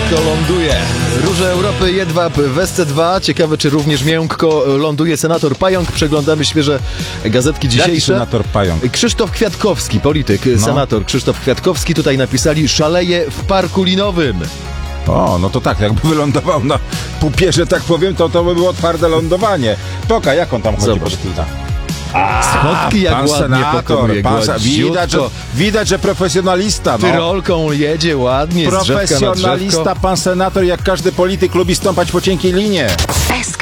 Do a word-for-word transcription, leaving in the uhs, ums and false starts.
miękko ląduje. Róże Europy, Jedwab w S C dwa. Ciekawe, czy również miękko ląduje senator Pająk. Przeglądamy świeże gazetki dzisiejsze. Jaki senator Pająk? Krzysztof Kwiatkowski, polityk, no. Senator Krzysztof Kwiatkowski. Tutaj napisali: szaleje w parku linowym. O, no to tak, jakby wylądował na pupie, że tak powiem, to to by było twarde lądowanie. Poka, jak on tam chodzi? Zobacz. A, Schodki jak pan ładnie senator, pokonuje, pan se- widać, że, widać, że profesjonalista. No. Tyrolką jedzie ładnie, z drzewka na drzewko. Profesjonalista, pan senator, jak każdy polityk, lubi stąpać po cienkiej linie.